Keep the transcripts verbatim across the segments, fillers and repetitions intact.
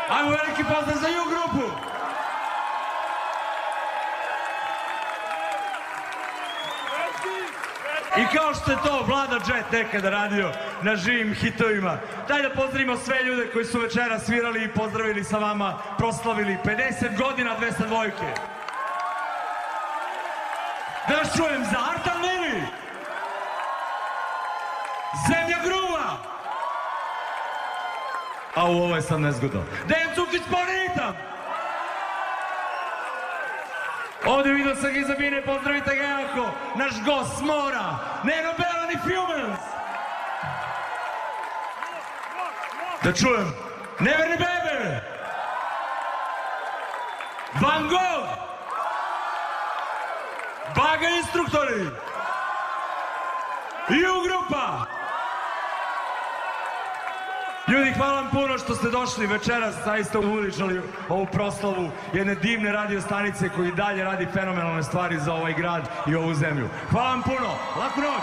Ajmo veliki pozdrav za U grupu! I kao što je to Vlada Jet nekada radio na živim hitovima, daj da pozdravimo sve ljude koji su večera svirali i pozdravili sa vama, proslavili pedeset godina dvesta dvojke. Da vas čujem za Artan Lili, Zemlja Gruva, a u ovo je sad nezgodno, Dejan Cukić Polinitam. Ovdje vidio sam ga iza bine, pozdravite ga jako, naš gost s mora, Neno Belan i Fumans. Da čujem, Neverni Bebe, Van Gogh, Baga instruktori, U grupa. Ljudi, hvala vam puno što ste došli večeras, zaista uličali ovu proslavu jedne divne radio stanice koji dalje radi fenomenalne stvari za ovaj grad i ovu zemlju. Hvala vam puno, laku noć!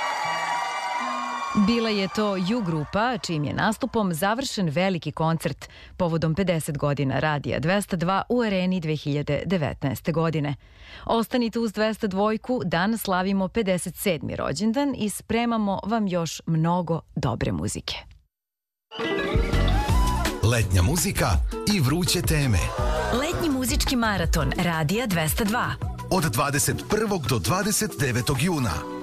Bila je to U grupa, čijim je nastupom završen veliki koncert povodom pedeset godina Radija dvesta dva u Areni dve hiljade devetnaeste. godine. Ostanite uz dvesta dvojku, danas slavimo pedeset sedmi rođendan i spremamo vam još mnogo dobre muzike. Letnja muzika i vruće teme. Letnji muzički maraton Radija dvesta dva. Od dvadeset prvog do dvadeset devetog juna.